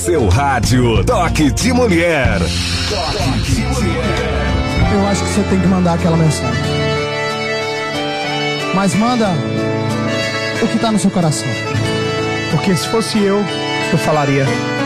Seu rádio Toque de Mulher. Toque de Mulher. Eu acho que você tem que mandar aquela mensagem. Mas manda o que tá no seu coração. Porque se fosse eu falaria.